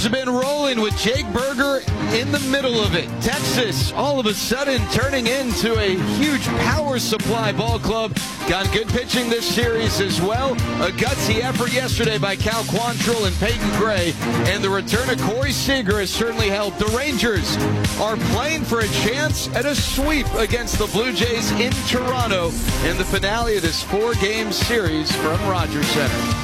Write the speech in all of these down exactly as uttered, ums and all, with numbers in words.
Rangers have been rolling with Jake Burger in the middle of it. Texas, all of a sudden, turning into a huge power supply ball club. Got good pitching this series as well. A gutsy effort yesterday by Cal Quantrill and Peyton Gray. And the return of Corey Seager has certainly helped. The Rangers are playing for a chance at a sweep against the Blue Jays in Toronto in the finale of this four-game series from Rogers Center.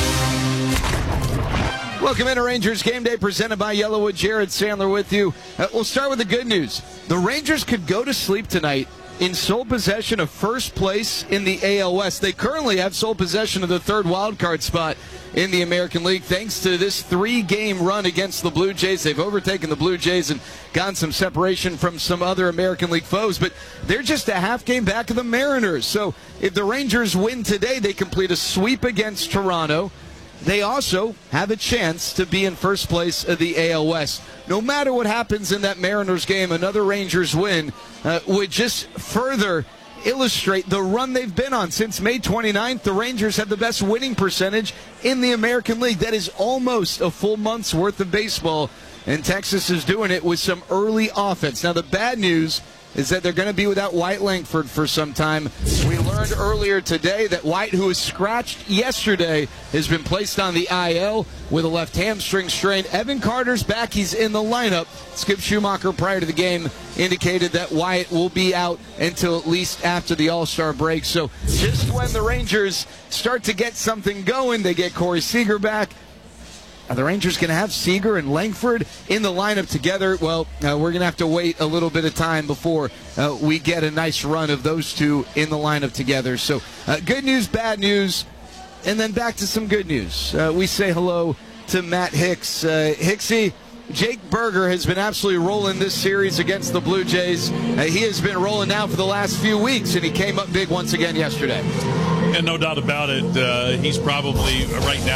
Welcome into Rangers Game Day, presented by Yellowwood. Jared Sandler with you. Uh, we'll start with the good news. The Rangers could go to sleep tonight in sole possession of first place in the A L West. They currently have sole possession of the third wildcard spot in the American League. Thanks to this three-game run against the Blue Jays, they've overtaken the Blue Jays and gotten some separation from some other American League foes, but they're just a half game back of the Mariners. So if the Rangers win today, they complete a sweep against Toronto. They also have a chance to be in first place of the A L West. No matter what happens in that Mariners game, another Rangers win uh, would just further illustrate the run they've been on. Since May twenty-ninth, the Rangers have the best winning percentage in the American League. That is almost a full month's worth of baseball, and Texas is doing it with some early offense. Now, the bad news is that they're going to be without White Langford for some time. We learned earlier today that White, who was scratched yesterday, has been placed on the I L with a left hamstring strain. Evan Carter's back. He's in the lineup. Skip Schumacher, prior to the game, indicated that Wyatt will be out until at least after the All-Star break. So just when the Rangers start to get something going, they get Corey Seager back. Are the Rangers going to have Seager and Langford in the lineup together? Well, uh, we're going to have to wait a little bit of time before uh, we get a nice run of those two in the lineup together. So uh, good news, bad news, and then back to some good news. Uh, we say hello to Matt Hicks. Uh, Hicksy, Jake Burger has been absolutely rolling this series against the Blue Jays. Uh, he has been rolling now for the last few weeks, and he came up big once again yesterday. And no doubt about it, uh, he's probably right now